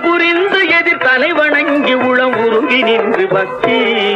புரிந்து எதிர் தலை வணங்கி உளம் உருகி நின்று பக்தி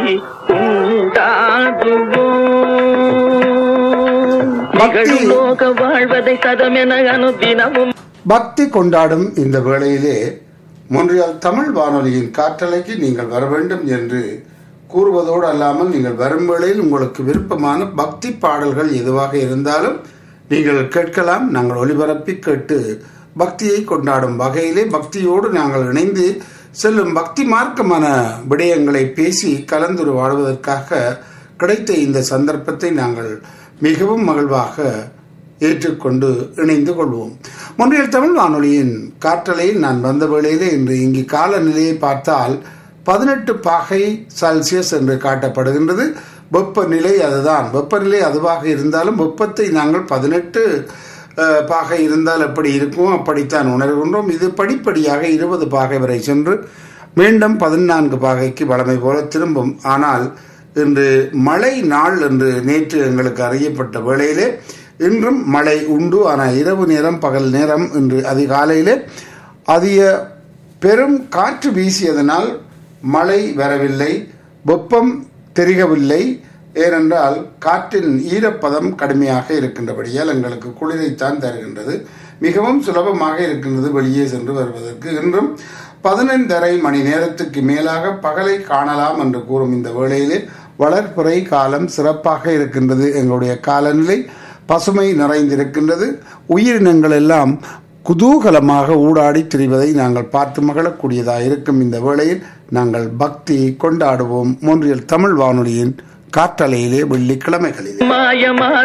உண்டாகுவோக வாழ்வதை சதமென அனுதினமும் பக்தி கொண்டாடும் இந்த வேளையிலே மொன்றியால் தமிழ் வானொலியின் காற்றலைக்கு நீங்கள் வர வேண்டும் என்று கூறுவதோடு அல்லாமல் நீங்கள் வரும் வேளையில் உங்களுக்கு விருப்பமான பக்தி பாடல்கள் எதுவாக இருந்தாலும் நீங்கள் கேட்கலாம். நாங்கள் ஒலிபரப்பி கேட்டு பக்தியை கொண்டாடும் வகையிலே பக்தியோடு நாங்கள் இணைந்து செல்லும் பக்தி மார்க்கமான விடயங்களை பேசி கலந்துரையாடுவதற்காக கிடைத்த இந்த சந்தர்ப்பத்தை நாங்கள் மிகவும் மகிழ்வாக ஏற்றுக்கொண்டு இணைந்து கொள்வோம். மொன்றியல் தமிழ் வானொலியின் காற்றலையில் நான் வந்த வேளையிலே இன்று இங்கு காலநிலையை பார்த்தால் 18 பாகை செல்சியஸ் என்று காட்டப்படுகின்றது. வெப்பநிலை அதுதான். வெப்பநிலை அதுவாக இருந்தாலும் வெப்பத்தை நாங்கள் 18 பாகை இருந்தால் எப்படி இருக்கும் அப்படித்தான் உணர்கின்றோம். இது படிப்படியாக 20 பாகை வரை சென்று மீண்டும் 14 பாகைக்கு வளமை போல திரும்பும். ஆனால் இன்று மழை நாள் என்று நேற்று எங்களுக்கு அறியப்பட்ட வேளையிலே இன்றும் மழை உண்டு. ஆனால் இரவு நேரம் பகல் நேரம் இன்று அதிகாலையிலே அதிக பெரும் காற்று வீசியதனால் மழை வரவில்லை, வெப்பம் தெரிகவில்லை. ஏனென்றால் காற்றின் ஈரப்பதம் கடுமையாக இருக்கின்றபடியால் எங்களுக்கு குளிரைத்தான் தருகின்றது. மிகவும் சுலபமாக இருக்கின்றது வெளியே சென்று வருவதற்கு. இன்றும் 15.5 மணி நேரத்துக்கு மேலாக பகலை காணலாம் என்று கூறும் இந்த வேளையிலே வளர்ப்புறை காலம் சிறப்பாக இருக்கின்றது. எங்களுடைய காலநிலை பசுமை நிறைந்திருக்கின்றது. உயிரினங்கள் எல்லாம் குதூகலமாக ஊடாடி திரிவதை நாங்கள் பார்த்து மகிழக்கூடியதாக இருக்கும். இந்த வேளையில் நாங்கள் பக்தி கொண்டாடுவோம். மொன்றியல் தமிழ் வானொலியின் காற்றலையிலே வெள்ளிக்கிழமைகளிலே